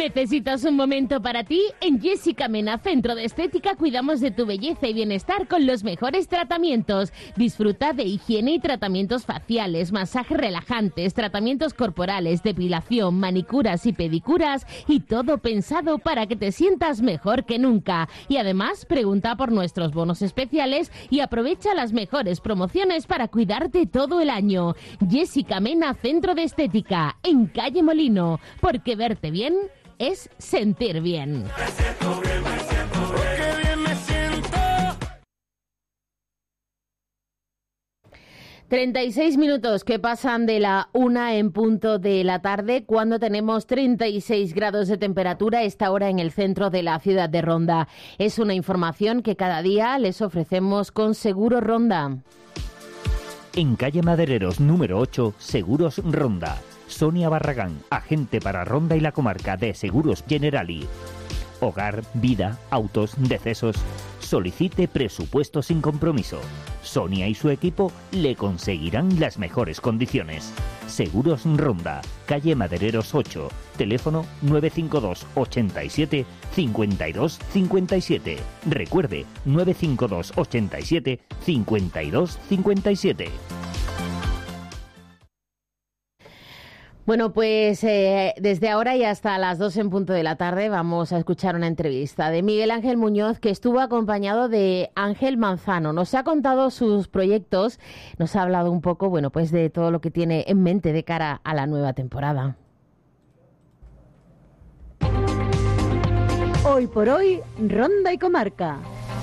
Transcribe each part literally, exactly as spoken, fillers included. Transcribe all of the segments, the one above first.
¿Necesitas un momento para ti? En Jessica Mena, Centro de Estética, cuidamos de tu belleza y bienestar con los mejores tratamientos. Disfruta de higiene y tratamientos faciales, masajes relajantes, tratamientos corporales, depilación, manicuras y pedicuras, y todo pensado para que te sientas mejor que nunca. Y además, pregunta por nuestros bonos especiales y aprovecha las mejores promociones para cuidarte todo el año. Jessica Mena, Centro de Estética, en Calle Molino, porque verte bien es sentir bien. Me siento bien, me siento bien. Qué bien me siento. treinta y seis minutos que pasan de la una en punto de la tarde, cuando tenemos treinta y seis grados de temperatura a esta hora en el centro de la ciudad de Ronda. Es una información que cada día les ofrecemos con Seguros Ronda. En calle Madereros número ocho, Seguros Ronda. Sonia Barragán, agente para Ronda y la comarca de Seguros Generali. Hogar, vida, autos, decesos. Solicite presupuesto sin compromiso. Sonia y su equipo le conseguirán las mejores condiciones. Seguros Ronda, calle Madereros ocho, teléfono nueve cinco dos, ochenta y siete, cincuenta y dos cincuenta y siete. Recuerde, nueve cinco dos, ochenta y siete, cincuenta y dos cincuenta y siete. Bueno, pues eh, desde ahora y hasta las dos en punto de la tarde vamos a escuchar una entrevista de Miguel Ángel Muñoz, que estuvo acompañado de Ángel Manzano. Nos ha contado sus proyectos, nos ha hablado un poco, bueno, pues de todo lo que tiene en mente de cara a la nueva temporada. Hoy por hoy, Ronda y Comarca.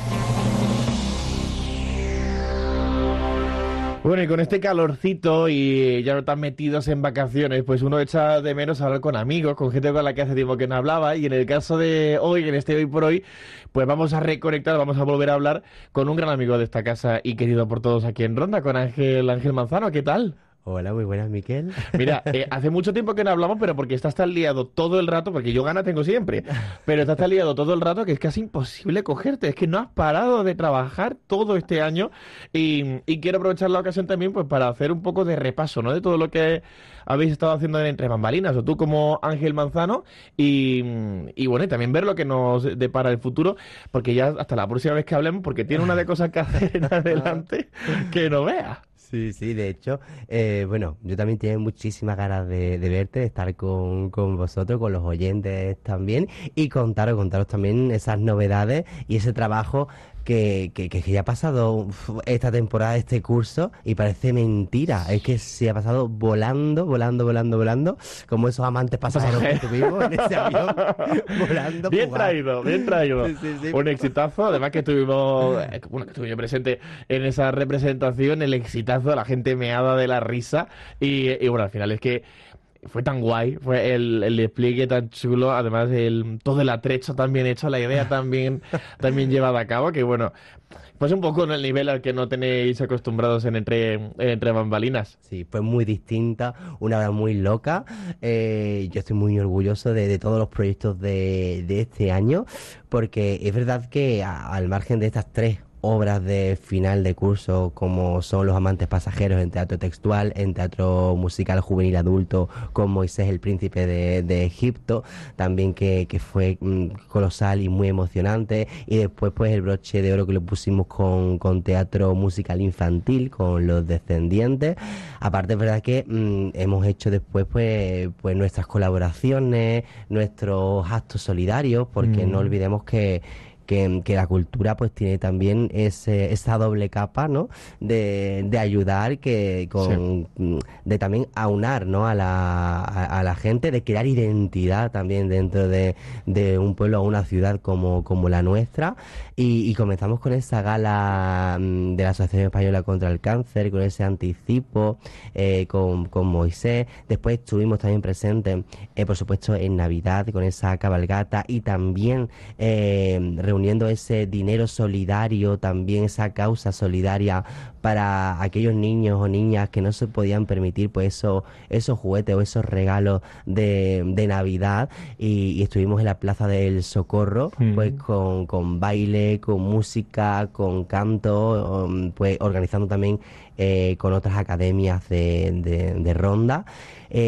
Bueno, y con este calorcito y ya no tan metidos en vacaciones, pues uno echa de menos hablar con amigos, con gente con la que hace tiempo que no hablaba, y en el caso de hoy, en este Hoy por Hoy, pues vamos a reconectar, vamos a volver a hablar con un gran amigo de esta casa y querido por todos aquí en Ronda, con Ángel Ángel Manzano. ¿Qué tal? Hola, muy buenas, Miquel. Mira, eh, hace mucho tiempo que no hablamos, pero porque estás tan liado todo el rato, porque yo gana tengo siempre, pero estás tan liado todo el rato que es casi imposible cogerte, es que no has parado de trabajar todo este año, y, y quiero aprovechar la ocasión también pues para hacer un poco de repaso, ¿no?, de todo lo que habéis estado haciendo en Entre Bambalinas, o tú como Ángel Manzano, y, y bueno, y también ver lo que nos depara el futuro, porque ya hasta la próxima vez que hablemos, porque tiene una de cosas que hacer en adelante que no veas. Sí, sí, de hecho, eh, bueno, yo también tengo muchísimas ganas de, de verte, de estar con, con vosotros, con los oyentes también, y contaros, contaros también esas novedades y ese trabajo que, que, que ya ha pasado uf, esta temporada, este curso, y parece mentira, es que se ha pasado volando, volando, volando, volando, como esos amantes pasajeros que tuvimos en ese avión, volando. Bien fugaz. traído, bien traído. Sí, sí, sí. Un exitazo, además que estuvimos, eh, bueno, que estuve yo presente en esa representación, el exitazo, la gente meada de la risa, y, y bueno, al final es que fue tan guay, fue el, el despliegue tan chulo, además el, todo el atrecho tan bien hecho, la idea también también llevada a cabo, que bueno, pues un poco en el nivel al que no tenéis acostumbrados en Entre, en entre Bambalinas. Sí, fue muy distinta, una hora muy loca. Eh, yo estoy muy orgulloso de, de todos los proyectos de, de este año, porque es verdad que a, al margen de estas tres obras de final de curso, como son Los amantes pasajeros en teatro textual, en teatro musical juvenil adulto con Moisés el príncipe de, de Egipto, también que, que fue mm, colosal y muy emocionante, y después pues el broche de oro que lo pusimos con, con teatro musical infantil, con Los descendientes. Aparte es verdad que mm, hemos hecho después pues, pues nuestras colaboraciones, nuestros actos solidarios, porque mm. no olvidemos que Que, que la cultura pues tiene también ese, esa doble capa, ¿no?, de, de ayudar, que con sí. de también aunar, ¿no?, a la, a, a la gente, de crear identidad también dentro de, de un pueblo o una ciudad como, como la nuestra. Y, y comenzamos con esa gala de la Asociación Española contra el Cáncer, con ese anticipo, eh, con, con Moisés. Después estuvimos también presentes, eh, por supuesto, en Navidad, con esa cabalgata, y también eh, reuniendo ese dinero solidario, también esa causa solidaria para aquellos niños o niñas que no se podían permitir pues eso, esos juguetes o esos regalos de, de Navidad, y, y estuvimos en la Plaza del Socorro, mm. pues con, con baile, con música, con canto, um, pues organizando también eh, con otras academias de, de, de Ronda. Eh,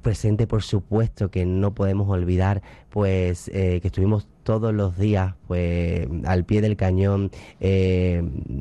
presente, por supuesto, que no podemos olvidar, pues eh, que estuvimos todos los días pues al pie del cañón, eh,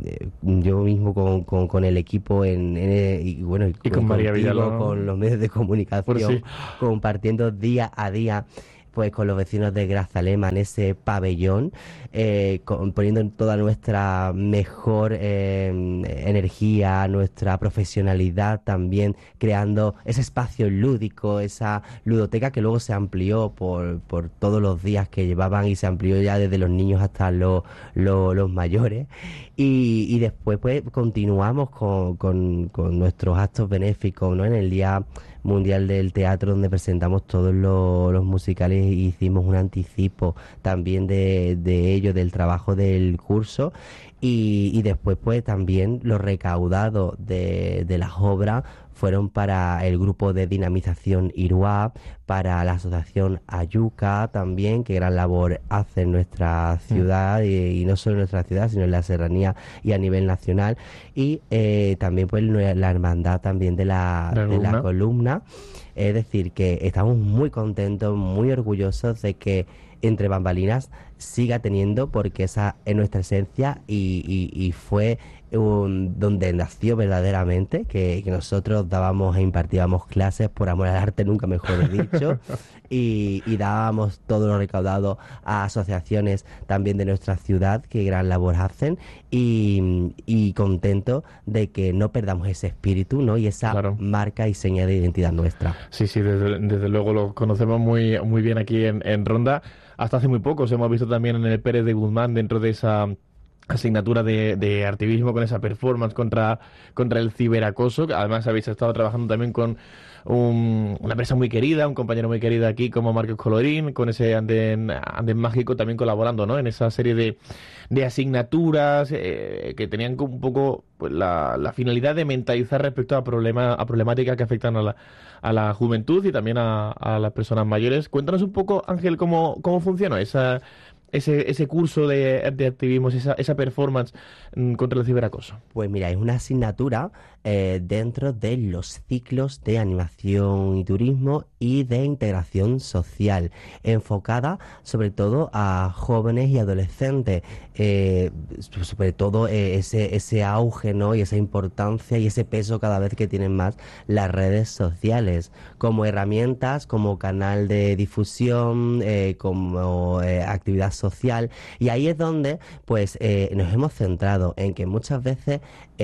yo mismo con, con, con el equipo en, en y bueno y, y con María Villalón, con los medios de comunicación, sí. compartiendo día a día pues con los vecinos de Grazalema en ese pabellón, eh, con, poniendo toda nuestra mejor eh, energía, nuestra profesionalidad también, creando ese espacio lúdico, esa ludoteca que luego se amplió por, por todos los días que llevaban y se amplió ya desde los niños hasta los, los, los mayores. Y, y después pues continuamos con, con, con nuestros actos benéficos, ¿no? En el Día Mundial del Teatro, donde presentamos todos los, los musicales, y hicimos un anticipo también de, de ello, del trabajo del curso, y, y después pues también los recaudados de, de las obras fueron para el grupo de dinamización Iruá, para la asociación Ayuca también, que gran labor hace en nuestra ciudad, mm. y, y no solo en nuestra ciudad, sino en la serranía y a nivel nacional, y eh, también pues la hermandad también de la, la de la columna. Es decir, que estamos muy contentos, muy orgullosos de que Entre Bambalinas siga teniendo, porque esa es nuestra esencia, y, y, y fue un, donde nació verdaderamente, que, que nosotros dábamos e impartíamos clases por amor al arte, nunca mejor dicho, y, y dábamos todo lo recaudado a asociaciones también de nuestra ciudad, que gran labor hacen, y, y contento de que no perdamos ese espíritu, ¿no? Y esa claro. marca y seña de identidad nuestra. Sí, sí, desde, desde luego lo conocemos muy, muy bien aquí en, en Ronda. Hasta hace muy poco os hemos visto también en el Pérez de Guzmán, dentro de esa asignatura de, de activismo, con esa performance contra, contra el ciberacoso. Además habéis estado trabajando también con un, una empresa muy querida, un compañero muy querido aquí como Marcos Colorín, con ese Andén, Andén Mágico, también colaborando, ¿no? En esa serie de, de asignaturas eh, que tenían un poco pues, la, la finalidad de mentalizar respecto a, problema, a problemáticas que afectan a la, a la juventud y también a, a las personas mayores. Cuéntanos un poco, Ángel, cómo, cómo funciona esa... Ese, ese curso de, de activismo, esa, esa performance mm, contra el ciberacoso. Pues mira, es una asignatura eh, dentro de los ciclos de animación y turismo y de integración social, enfocada sobre todo a jóvenes y adolescentes, eh, sobre todo eh, ese, ese auge, ¿no? Y esa importancia y ese peso cada vez que tienen más las redes sociales, como herramientas, como canal de difusión, eh, como eh, actividad social. Y ahí es donde pues eh, nos hemos centrado en que muchas veces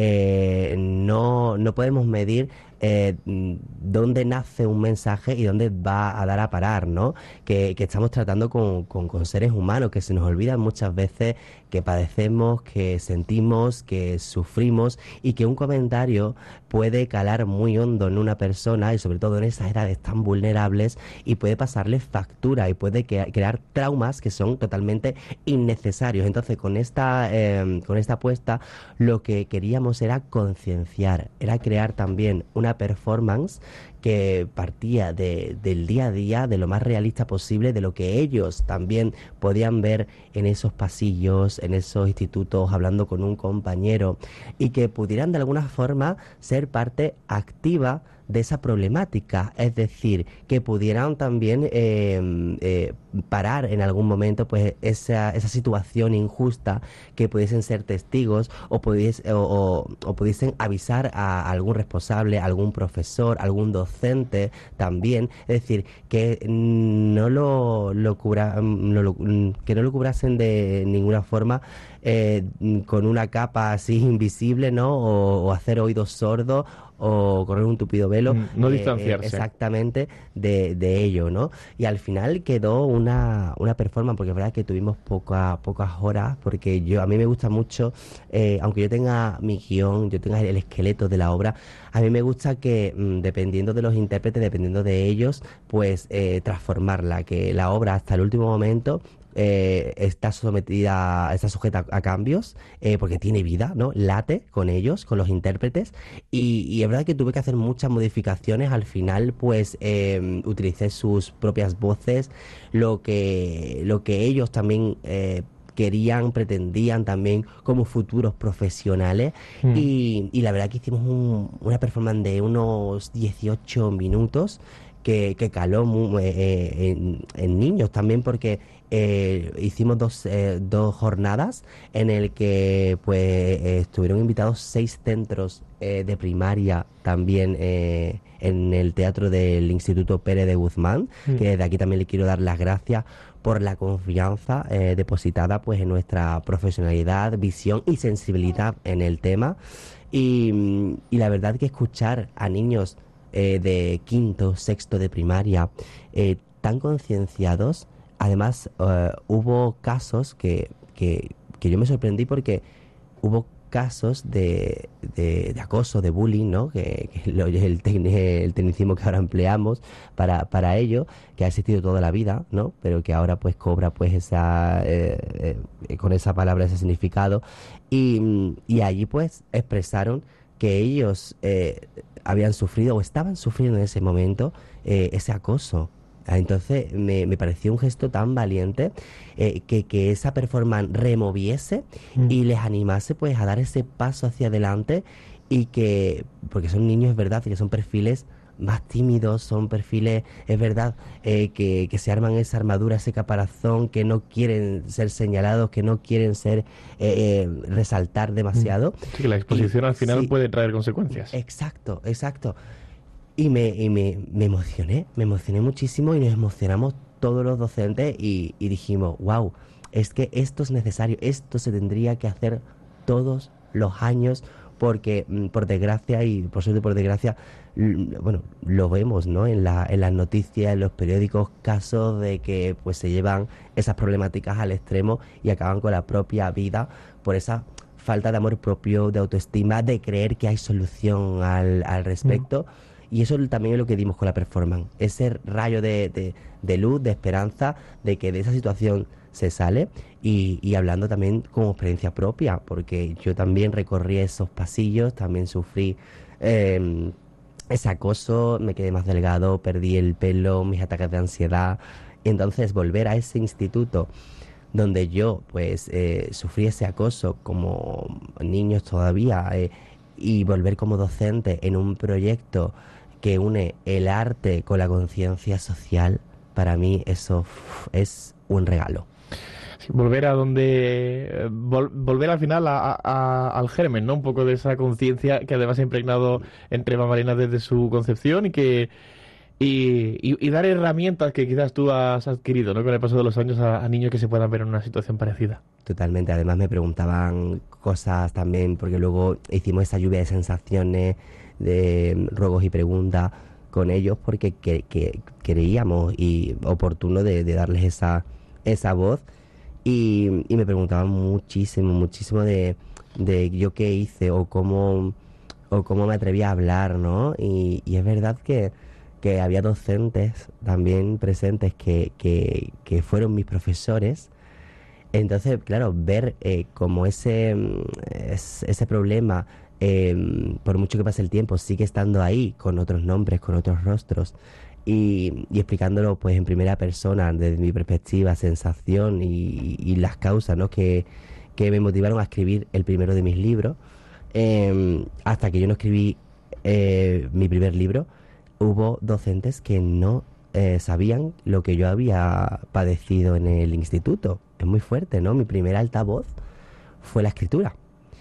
eh, no, no podemos medir eh, dónde nace un mensaje y dónde va a dar a parar, ¿no? Que, que estamos tratando con, con, con seres humanos, que se nos olvida muchas veces que padecemos, que sentimos, que sufrimos, y que un comentario puede calar muy hondo en una persona, y sobre todo en esas edades tan vulnerables, y puede pasarle factura y puede que, crear traumas que son totalmente innecesarios. Entonces, con esta eh, con esta apuesta, lo que queríamos era concienciar, era crear también una performance que partía de, del día a día, de lo más realista posible, de lo que ellos también podían ver en esos pasillos, en esos institutos, hablando con un compañero, y que pudieran de alguna forma ser parte activa de esa problemática, es decir, que pudieran también eh, eh, parar en algún momento pues esa, esa situación injusta, que pudiesen ser testigos o, pudies, o, o, o pudiesen avisar a algún responsable, algún profesor, algún docente también, es decir, que no lo, lo, cubra, no lo que no lo cubrasen de ninguna forma eh, con una capa así invisible, ¿no? O, o hacer oídos sordos, o correr un tupido velo, no eh, distanciarse eh, exactamente de, de ello, ¿no? Y al final quedó una, una performance, porque es verdad que tuvimos poca, pocas horas, porque yo a mí me gusta mucho, eh, aunque yo tenga mi guión, yo tenga el esqueleto de la obra, a mí me gusta que mmm, dependiendo de los intérpretes, dependiendo de ellos, pues eh, transformarla, que la obra hasta el último momento Eh, está sometida, está sujeta a, a cambios, eh, porque tiene vida, ¿no? Late con ellos, con los intérpretes, y, y es verdad que tuve que hacer muchas modificaciones. Al final, pues, eh, utilicé sus propias voces, lo que, lo que ellos también eh, querían, pretendían también como futuros profesionales, mm. y, y la verdad que hicimos un, una performance de unos dieciocho minutos, que, que caló muy, eh, en, en niños también, porque eh, hicimos dos, eh, dos jornadas en el que pues eh, estuvieron invitados seis centros eh, de primaria también eh, en el teatro del Instituto Pérez de Guzmán, mm. que desde aquí también le quiero dar las gracias por la confianza eh, depositada pues en nuestra profesionalidad, visión y sensibilidad en el tema. Y, y la verdad que escuchar a niños eh, de quinto, sexto de primaria eh, tan concienciados, además uh, hubo casos que, que, que yo me sorprendí porque hubo casos de, de, de acoso, de bullying, ¿no? Que, que lo, el, tecni, el tecnicismo que ahora empleamos para, para ello, que ha existido toda la vida, ¿no? Pero que ahora pues cobra pues esa eh, eh, con esa palabra ese significado, y, y allí pues expresaron que ellos eh, habían sufrido o estaban sufriendo en ese momento eh, ese acoso. Entonces me, me pareció un gesto tan valiente eh, que, que esa performance removiese mm. y les animase pues a dar ese paso hacia adelante, y que, porque son niños, es verdad, que son perfiles más tímidos, son perfiles, es verdad, eh, que, que se arman esa armadura, ese caparazón, que no quieren ser señalados, que no quieren ser eh, eh, resaltar demasiado. Sí, que la exposición y, al final sí, puede traer consecuencias. Exacto, exacto. Y me, y me, me emocioné, me emocioné muchísimo, y nos emocionamos todos los docentes y, y dijimos, wow, es que esto es necesario, esto se tendría que hacer todos los años, porque por desgracia, y por suerte por desgracia, bueno, lo vemos, ¿no? En, la, en las noticias, en los periódicos, casos de que pues se llevan esas problemáticas al extremo y acaban con la propia vida por esa falta de amor propio, de autoestima, de creer que hay solución al, al respecto. Mm. Y eso también es lo que dimos con la performance, ese rayo de, de, de luz, de esperanza, de que de esa situación se sale, y, y hablando también como experiencia propia, porque yo también recorrí esos pasillos, también sufrí eh, ese acoso, me quedé más delgado, perdí el pelo, mis ataques de ansiedad. Y entonces volver a ese instituto donde yo pues eh, sufrí ese acoso como niños todavía, eh, y volver como docente en un proyecto que une el arte con la conciencia social, para mí eso uf, es un regalo. Sí, volver a donde... Vol, volver al final a, a, al germen, ¿no? Un poco de esa conciencia que además ha impregnado entre Eva Marina desde su concepción, y que... Y, y, y dar herramientas que quizás tú has adquirido, ¿no? Con el paso de los años a, a niños que se puedan ver en una situación parecida. Totalmente. Además me preguntaban cosas también, porque luego hicimos esa lluvia de sensaciones, de ruegos y preguntas con ellos, porque que, que, creíamos y oportuno de, de darles esa, esa voz, y, y me preguntaban muchísimo, muchísimo de, de yo qué hice o cómo, o cómo me atreví a hablar, ¿no? Y, y es verdad que que había docentes también presentes que, que, que fueron mis profesores. Entonces, claro, ver eh, como ese, es, ese problema, eh, por mucho que pase el tiempo, sigue estando ahí, con otros nombres, con otros rostros, y, y explicándolo pues en primera persona, desde mi perspectiva, sensación y, y las causas, ¿no? que, que me motivaron a escribir el primero de mis libros, eh, hasta que yo no escribí eh, mi primer libro. Hubo docentes que no eh, sabían lo que yo había padecido en el instituto. Es muy fuerte, ¿no? Mi primer altavoz fue la escritura.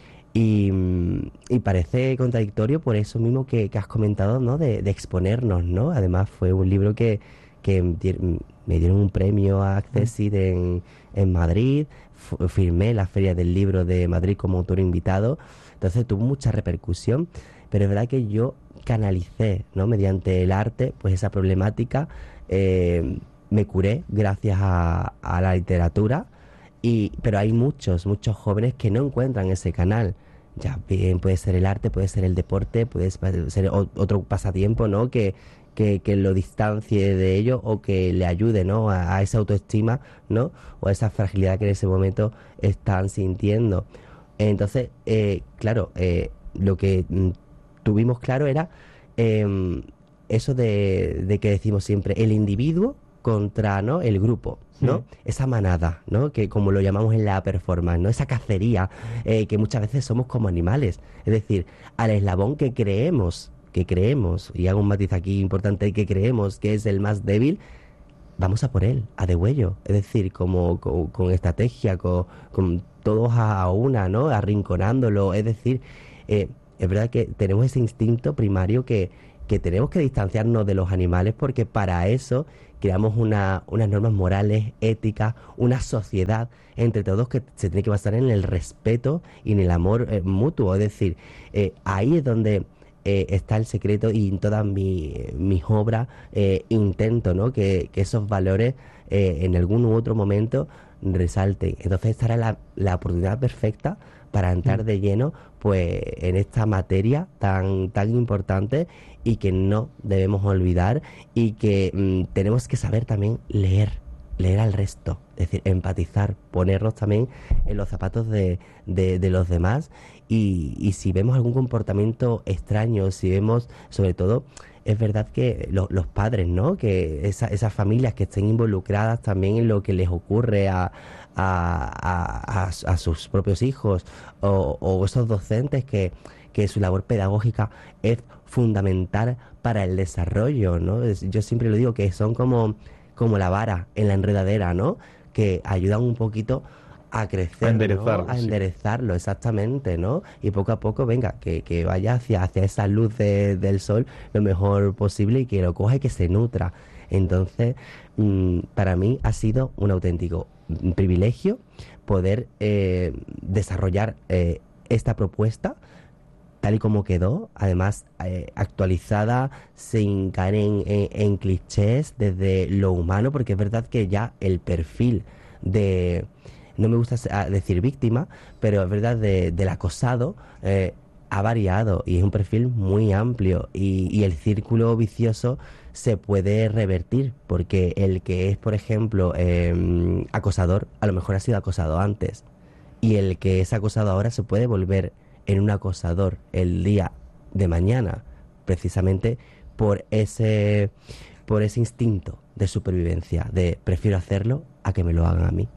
Y, y parece contradictorio por eso mismo que, que has comentado, ¿no? De, de exponernos, ¿no? Además fue un libro que, que me dieron un premio a Accessit en, en Madrid. F- firmé la Feria del Libro de Madrid como autor invitado. Entonces tuvo mucha repercusión. Pero es verdad que yo canalicé, ¿no? Mediante el arte, pues esa problemática, eh, me curé gracias a, a la literatura, y pero hay muchos, muchos jóvenes que no encuentran ese canal. Ya bien, puede ser el arte, puede ser el deporte, puede ser otro pasatiempo, ¿no? Que, que, que lo distancie de ello, o que le ayude, ¿no? A, a esa autoestima, ¿no? O a esa fragilidad que en ese momento están sintiendo. Entonces, eh, claro, eh, lo que tuvimos claro era eh, eso de, de que decimos siempre, el individuo contra, ¿no? el grupo, ¿no? Sí. Esa manada, ¿no? Que como lo llamamos en la performance, ¿no? Esa cacería, eh, que muchas veces somos como animales. Es decir, al eslabón que creemos que creemos, y hago un matiz aquí importante, que creemos que es el más débil, vamos a por él, a degüello, es decir, como, con, con estrategia, con, con todos a una, ¿no? Arrinconándolo, es decir, eh, es verdad que tenemos ese instinto primario que, que tenemos que distanciarnos de los animales, porque para eso creamos una, unas normas morales, éticas, una sociedad entre todos que se tiene que basar en el respeto y en el amor eh, mutuo, es decir, eh, ahí es donde Eh, está el secreto, y en todas mi, mis obras eh, intento, ¿no? que, que esos valores eh, en algún u otro momento resalten. Entonces esta era la, la oportunidad perfecta para entrar de lleno pues en esta materia tan, tan importante, y que no debemos olvidar, y que mm, tenemos que saber también leer, leer al resto, es decir, empatizar, ponernos también en los zapatos de, de, de los demás. Y, y si vemos algún comportamiento extraño, si vemos, sobre todo, es verdad que lo, los padres, ¿no? Que esa, esas familias que estén involucradas también en lo que les ocurre a, a, a, a, a sus propios hijos, o, o esos docentes que, que su labor pedagógica es fundamental para el desarrollo, ¿no? Es, yo siempre lo digo, que son como, como la vara en la enredadera, ¿no? Que ayudan un poquito a crecer, a enderezarlo, ¿no? A sí. enderezarlo, exactamente, ¿no? Y poco a poco, venga, que, que vaya hacia, hacia esa luz de, del sol lo mejor posible, y que lo coja y que se nutra. Entonces, mmm, para mí ha sido un auténtico privilegio poder eh, desarrollar eh, esta propuesta tal y como quedó, además eh, actualizada, sin caer en, en, en clichés, desde lo humano, porque es verdad que ya el perfil de... no me gusta decir víctima, pero es verdad, de, del acosado eh, ha variado, y es un perfil muy amplio, y, y el círculo vicioso se puede revertir, porque el que es, por ejemplo, eh, acosador, a lo mejor ha sido acosado antes, y el que es acosado ahora se puede volver en un acosador el día de mañana, precisamente por ese, por ese instinto de supervivencia, de prefiero hacerlo a que me lo hagan a mí.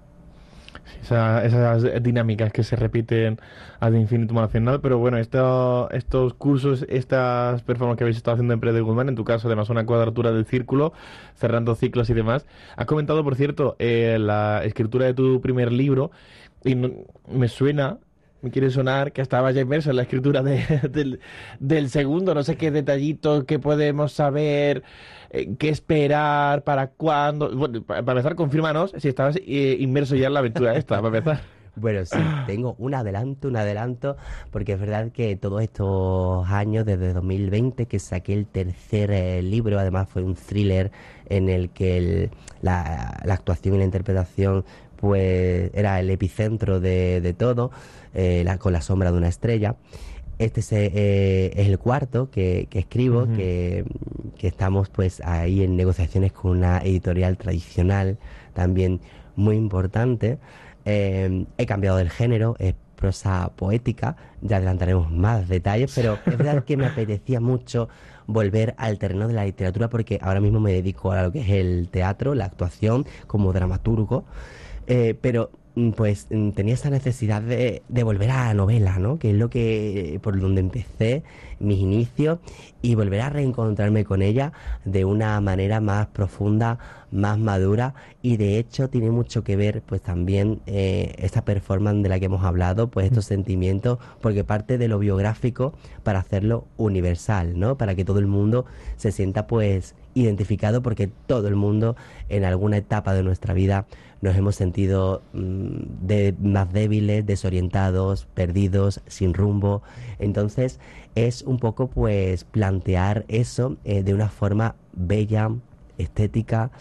Esa, esas dinámicas que se repiten ad infinitum nacional, pero bueno, esto, estos cursos, estas performances que habéis estado haciendo en Pérez de Guzmán, en tu caso además una cuadratura del círculo, cerrando ciclos y demás. Has comentado, por cierto, eh, la escritura de tu primer libro, y no, me suena, me quiere sonar que estabas ya inmerso en la escritura de, del, del segundo. No sé qué detallitos que podemos saber, eh, qué esperar, para cuándo. Bueno, para empezar, confírmanos si estabas eh, inmerso ya en la aventura esta, para empezar. Bueno, sí, tengo un adelanto, un adelanto, porque es verdad que todos estos años, desde dos mil veinte, que saqué el tercer eh, libro, además fue un thriller en el que el, la, la actuación y la interpretación pues era el epicentro de, de todo, eh, la, con la sombra de una estrella. Este es, eh, es el cuarto que, que escribo, uh-huh. que, que estamos pues ahí en negociaciones con una editorial tradicional, también muy importante. Eh, he cambiado el género, es prosa poética, ya adelantaremos más detalles, pero es verdad que me apetecía mucho volver al terreno de la literatura, porque ahora mismo me dedico a lo que es el teatro, la actuación como dramaturgo. Eh, pero pues tenía esa necesidad de, de volver a la novela, ¿no? Que es lo que por donde empecé mis inicios, y volver a reencontrarme con ella de una manera más profunda, más madura, y de hecho tiene mucho que ver pues también eh, esta performance de la que hemos hablado, pues estos sentimientos, porque parte de lo biográfico para hacerlo universal, ¿no? Para que todo el mundo se sienta pues identificado, porque todo el mundo en alguna etapa de nuestra vida nos hemos sentido mmm, de, más débiles, desorientados, perdidos, sin rumbo. Entonces es un poco pues plantear eso eh, de una forma bella, estética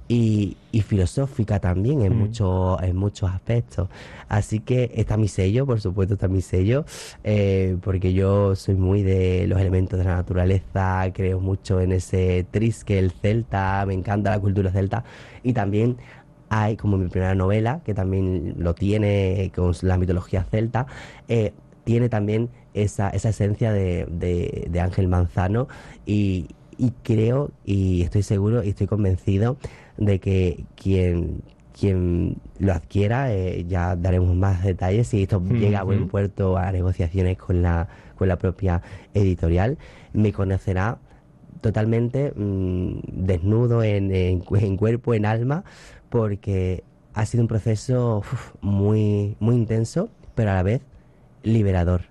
y, y filosófica también en, mm. mucho, en muchos aspectos. Así que está mi sello, por supuesto está mi sello, eh, porque yo soy muy de los elementos de la naturaleza, creo mucho en ese triskel celta, me encanta la cultura celta, y también hay como mi primera novela, que también lo tiene con la mitología celta, eh, tiene también esa, esa esencia de, de, de Ángel Manzano, y, y creo, y estoy seguro, y estoy convencido de que quien quien lo adquiera, eh, ya daremos más detalles. Si esto Mm-hmm. llega a buen puerto, a negociaciones con la, con la propia editorial, me conocerá totalmente mmm, desnudo en, en, en cuerpo, en alma, porque ha sido un proceso uf, muy, muy intenso, pero a la vez liberador.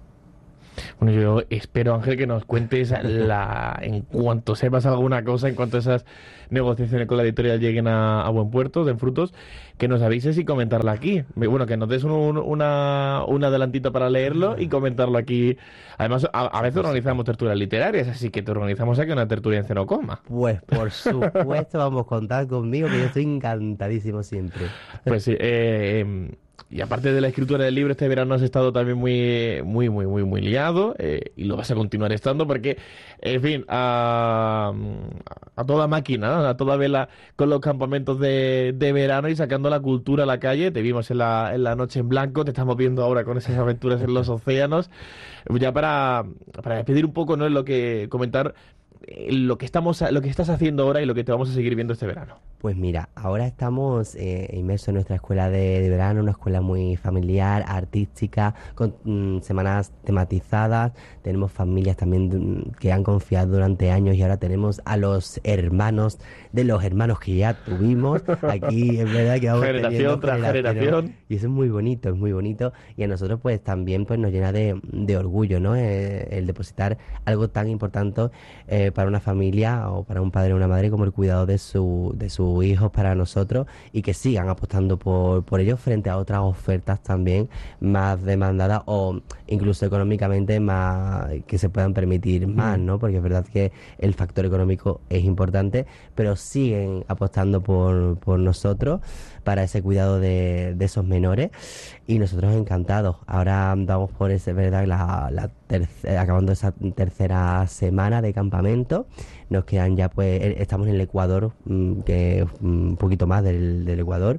Bueno, yo espero, Ángel, que nos cuentes la, en cuanto sepas alguna cosa, en cuanto esas negociaciones con la editorial lleguen a, a buen puerto, Den Frutos, que nos avises y comentarla aquí. Bueno, que nos des un, un, una, un adelantito para leerlo y comentarlo aquí. Además, a, a veces organizamos tertulias literarias, así que te organizamos aquí una tertulia en Cenocoma. Pues por supuesto, vamos a contar conmigo, que yo estoy encantadísimo siempre. Pues sí, eh, eh, y aparte de la escritura del libro, este verano has estado también muy, muy, muy, muy, muy liado, eh, y lo vas a continuar estando porque, en fin, a, a toda máquina, ¿no? A toda vela con los campamentos de, de verano y sacando la cultura a la calle. Te vimos en la, en la Noche en Blanco, te estamos viendo ahora con esas aventuras en los océanos. Ya para, para despedir un poco, ¿no? En lo que comentar lo que estamos lo que estás haciendo ahora y lo que te vamos a seguir viendo este verano. Pues mira, ahora estamos eh, inmersos en nuestra escuela de, de verano, una escuela muy familiar, artística, con mm, semanas tematizadas. Tenemos familias también mm, que han confiado durante años y ahora tenemos a los hermanos de los hermanos que ya tuvimos. Aquí es verdad que vamos generación tras generación. Y eso es muy bonito, es muy bonito. Y a nosotros pues también pues nos llena de, de orgullo, ¿no? Eh, el depositar algo tan importante eh, para una familia o para un padre o una madre como el cuidado de su de sus hijos para nosotros, y que sigan apostando por, por ellos frente a otras ofertas también más demandadas o incluso económicamente más que se puedan permitir más, ¿no? Porque es verdad que el factor económico es importante, pero siguen apostando por, por nosotros para ese cuidado de, de esos menores, y nosotros encantados. Ahora vamos por ese, verdad, la, la tercera, acabando esa tercera semana de campamento. Nos quedan ya, pues, estamos en el Ecuador, que es un poquito más del, del Ecuador,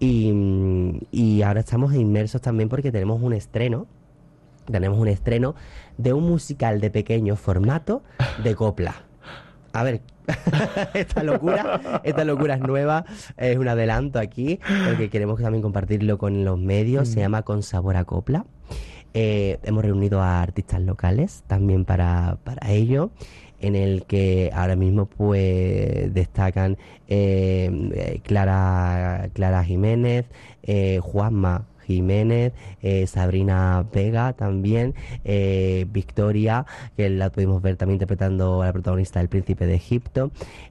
y, y ahora estamos inmersos también porque tenemos un estreno, tenemos un estreno de un musical de pequeño formato de copla. A ver, esta locura, esta locura es nueva, es un adelanto aquí, porque queremos también compartirlo con los medios. Se llama Con Sabor a Copla. Eh, hemos reunido a artistas locales también para, para ello, en el que ahora mismo pues destacan eh, Clara, Clara Jiménez, eh, Juanma Jiménez, eh, Sabrina Vega también, eh, Victoria, que la pudimos ver también interpretando a la protagonista del Príncipe de Egipto,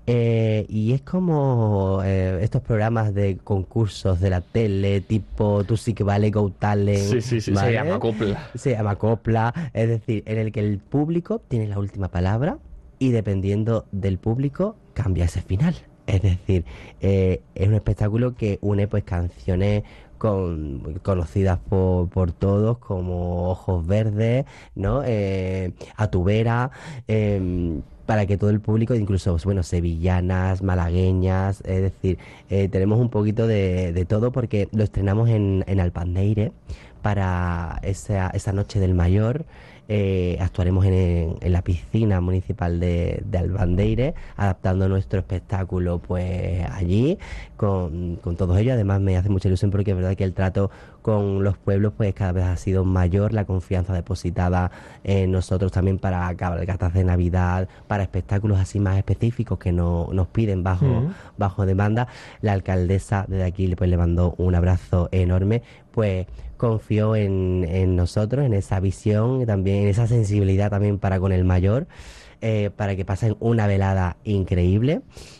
eh, y es como eh, estos programas de concursos de la tele, tipo Tú sí que vale, Go Talent. Sí, sí, sí, ¿vale? se llama Copla. Se llama Copla, es decir, en el que el público tiene la última palabra y dependiendo del público cambia ese final. Es decir, eh, es un espectáculo que une pues canciones con, conocidas por, por todos, como Ojos Verdes, ¿no? Eh, A tu vera, eh, para que todo el público, incluso, bueno, sevillanas, malagueñas, es decir, eh, tenemos un poquito de, de todo, porque lo estrenamos en, en Alpandeire para esa, esa noche del mayor. Eh, actuaremos en, en la piscina municipal de, de Albandeire, adaptando nuestro espectáculo pues allí con, con todos ellos. Además me hace mucha ilusión porque es verdad que el trato con los pueblos pues cada vez ha sido mayor, la confianza depositada en nosotros también para cabalgatas de Navidad, para espectáculos así más específicos que no, nos piden bajo, uh-huh. bajo demanda. La alcaldesa desde aquí pues le mandó un abrazo enorme, pues confió en, en nosotros, en esa visión y también en esa sensibilidad también para con el mayor, eh, para que pasen una velada increíble.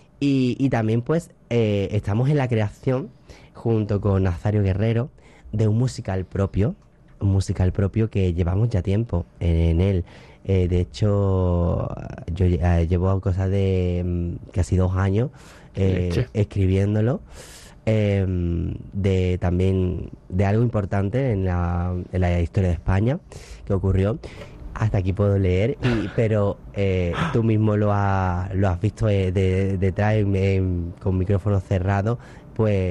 Y, y también pues eh, estamos en la creación junto con Nazario Guerrero de un musical propio, un musical propio que llevamos ya tiempo en, en él. Eh, de hecho, yo eh, llevo cosas de casi dos años eh, escribiéndolo. Eh, de también de algo importante en la, en la historia de España que ocurrió. Hasta aquí puedo leer, y, pero eh, tú mismo lo, ha, lo has visto eh, de, detrás en, en, con micrófono cerrado, pues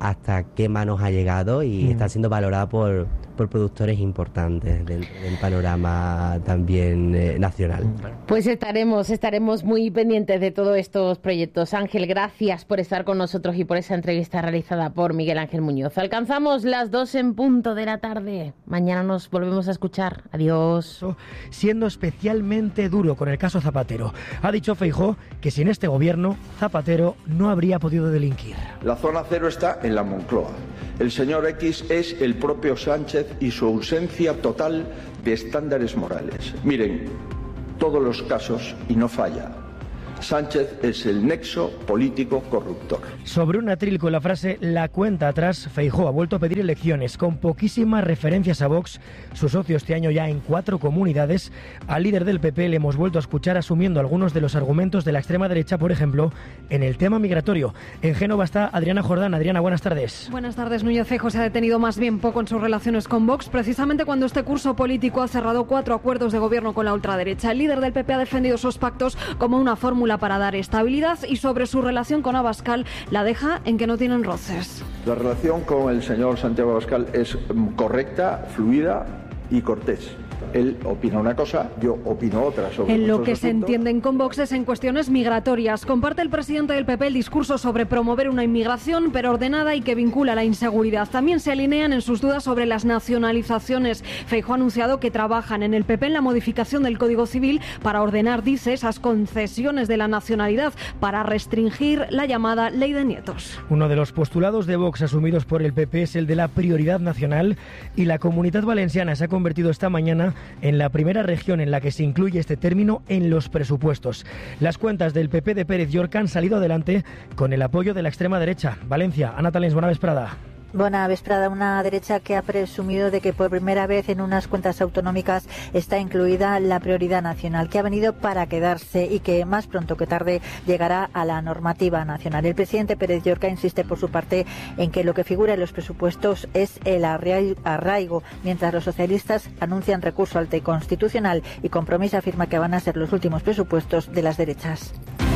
hasta qué manos ha llegado y mm. está siendo valorada por, por productores importantes del, del panorama también eh, nacional. Pues estaremos, estaremos muy pendientes de todos estos proyectos. Ángel, gracias por estar con nosotros y por esa entrevista realizada por Miguel Ángel Muñoz. Alcanzamos las dos en punto de la tarde. Mañana nos volvemos a escuchar. Adiós. Siendo especialmente duro con el caso Zapatero. Ha dicho Feijóo que sin este gobierno, Zapatero no habría podido delinquir. La zona cero está en la Moncloa. El señor X es el propio Sánchez y su ausencia total de estándares morales. Miren, todos los casos, y no falla, Sánchez es el nexo político corruptor. Sobre un atril con la frase "la cuenta atrás", Feijóo ha vuelto a pedir elecciones con poquísimas referencias a Vox, su socio este año ya en cuatro comunidades. Al líder del P P le hemos vuelto a escuchar asumiendo algunos de los argumentos de la extrema derecha, por ejemplo, en el tema migratorio. En Génova está Adriana Jordán. Adriana, buenas tardes. Buenas tardes. Núñez Feijóo se ha detenido más bien poco en sus relaciones con Vox, precisamente cuando este curso político ha cerrado cuatro acuerdos de gobierno con la ultraderecha. El líder del P P ha defendido esos pactos como una fórmula para dar estabilidad y sobre su relación con Abascal la deja en que no tienen roces. La relación con el señor Santiago Abascal es correcta, fluida y cortés. Él opina una cosa, yo opino otra sobre En lo que asuntos. se entienden con Vox es en cuestiones migratorias. Comparte el presidente del P P el discurso sobre promover una inmigración, pero ordenada y que vincula la inseguridad. También se alinean en sus dudas sobre las nacionalizaciones. Feijóo ha anunciado que trabajan en el P P en la modificación del Código Civil para ordenar, dice, esas concesiones de la nacionalidad para restringir la llamada ley de nietos. Uno de los postulados de Vox asumidos por el P P es el de la prioridad nacional, y la Comunidad Valenciana se ha convertido esta mañana en la primera región en la que se incluye este término en los presupuestos. Las cuentas del P P de Pérez Llorca han salido adelante con el apoyo de la extrema derecha. Valencia, Ana Talens, buena vesprada. Buena vesprada. Una derecha que ha presumido de que por primera vez en unas cuentas autonómicas está incluida la prioridad nacional, que ha venido para quedarse y que más pronto que tarde llegará a la normativa nacional. El presidente Pérez Llorca insiste por su parte en que lo que figura en los presupuestos es el arraigo, mientras los socialistas anuncian recurso al Tribunal Constitucional y Compromís afirma que van a ser los últimos presupuestos de las derechas.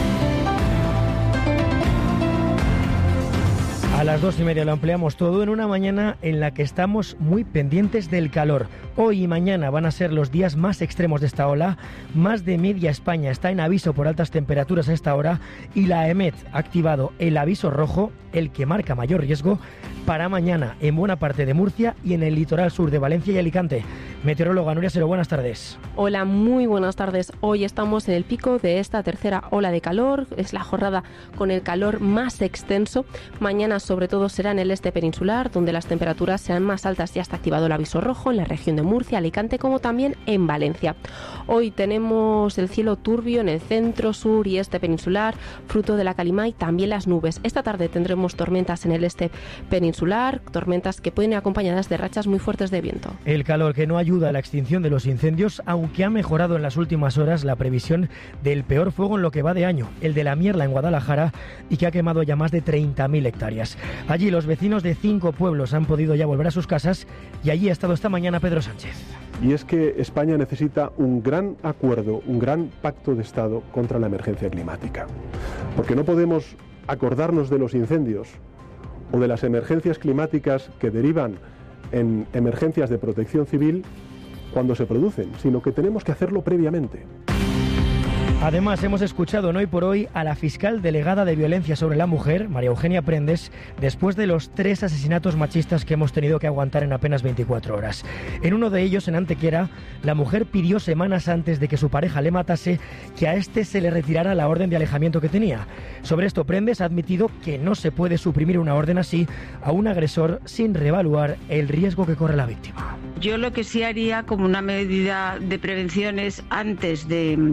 A las dos y media lo ampliamos todo en una mañana en la que estamos muy pendientes del calor. Hoy y mañana van a ser los días más extremos de esta ola. Más de media España está en aviso por altas temperaturas a esta hora y la EMET ha activado el aviso rojo, el que marca mayor riesgo, para mañana en buena parte de Murcia y en el litoral sur de Valencia y Alicante. Meteoróloga Nuria Sero, buenas tardes. Hola, muy buenas tardes. Hoy estamos en el pico de esta tercera ola de calor. Es la jornada con el calor más extenso. Mañana sobre todo será en el este peninsular, donde las temperaturas serán más altas. Ya está activado el aviso rojo en la región de Murcia, Alicante, como también en Valencia. Hoy tenemos el cielo turbio en el centro, sur y este peninsular, fruto de la calima y también las nubes. Esta tarde tendremos tormentas en el este peninsular, tormentas que pueden ir acompañadas de rachas muy fuertes de viento. El calor que no ayuda a la extinción de los incendios, aunque ha mejorado en las últimas horas la previsión del peor fuego en lo que va de año, el de la Mierla en Guadalajara, y que ha quemado ya más de treinta mil hectáreas. Allí los vecinos de cinco pueblos han podido ya volver a sus casas y allí ha estado esta mañana Pedro Sánchez. Y es que España necesita un gran acuerdo, un gran pacto de Estado contra la emergencia climática. Porque no podemos acordarnos de los incendios o de las emergencias climáticas que derivan en emergencias de protección civil cuando se producen, sino que tenemos que hacerlo previamente. Además, hemos escuchado en Hoy por Hoy a la fiscal delegada de violencia sobre la mujer, María Eugenia Prendes, después de los tres asesinatos machistas que hemos tenido que aguantar en apenas veinticuatro horas. En uno de ellos, en Antequera, la mujer pidió semanas antes de que su pareja le matase que a este se le retirara la orden de alejamiento que tenía. Sobre esto, Prendes ha admitido que no se puede suprimir una orden así a un agresor sin reevaluar el riesgo que corre la víctima. Yo lo que sí haría como una medida de prevención es antes de...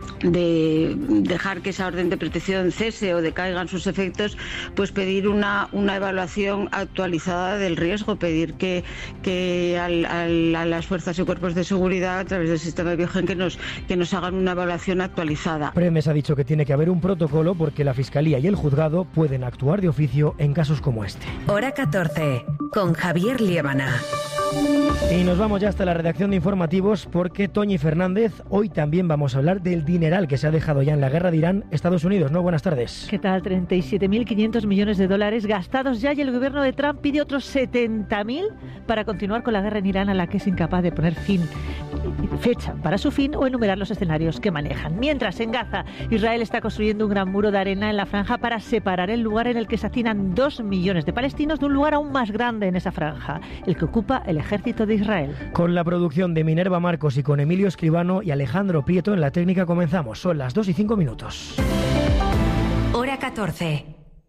de dejar que esa orden de protección cese o decaigan sus efectos, pues pedir una, una evaluación actualizada del riesgo, pedir que, que al, al, a las fuerzas y cuerpos de seguridad a través del sistema de Biogen que nos, que nos hagan una evaluación actualizada. Prendes ha dicho que tiene que haber un protocolo porque la Fiscalía y el Juzgado pueden actuar de oficio en casos como este. Hora catorce, con Javier Liébana. Y nos vamos ya hasta la redacción de informativos porque Toñi Fernández, hoy también vamos a hablar del dineral que se ha dejado ya en la guerra de Irán, Estados Unidos, ¿no? Buenas tardes. ¿Qué tal? treinta y siete mil quinientos millones de dólares gastados ya y el gobierno de Trump pide otros setenta mil para continuar con la guerra en Irán a la que es incapaz de poner fin, fecha para su fin o enumerar los escenarios que manejan. Mientras, en Gaza, Israel está construyendo un gran muro de arena en la franja para separar el lugar en el que se hacinan dos millones de palestinos de un lugar aún más grande en esa franja, el que ocupa el ejército de Israel. Con la producción de Minerva Marcos y con Emilio Escribano y Alejandro Prieto en la técnica comenzamos. Son las dos y cinco minutos. Hora catorce.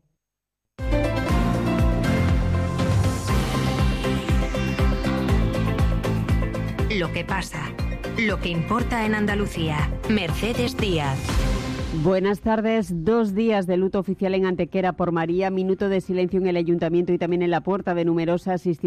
Lo que pasa, lo que importa en Andalucía. Mercedes Díaz. Buenas tardes. Dos días de luto oficial en Antequera por María, minuto de silencio en el ayuntamiento y también en la puerta de numerosas instituciones.